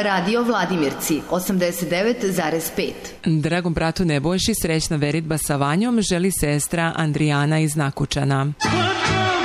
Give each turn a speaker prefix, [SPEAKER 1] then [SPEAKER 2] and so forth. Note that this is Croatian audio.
[SPEAKER 1] Radio Vladimirci 89,5.
[SPEAKER 2] Dragom bratu Nebojši srećna veritba sa Vanjom želi sestra Andrijana iz Nakučana.